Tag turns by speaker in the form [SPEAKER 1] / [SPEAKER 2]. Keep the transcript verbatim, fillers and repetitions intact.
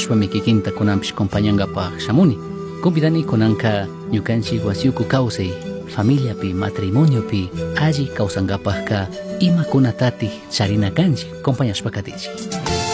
[SPEAKER 1] Chashpami kikinta kunanpish compañankapaq shamuni. Convidani kunanka ñukanchik wasiuku kawsay familiapi matrimoniopi alli kawsankapaqka imakunatati charina kanchik compañashpa katichik.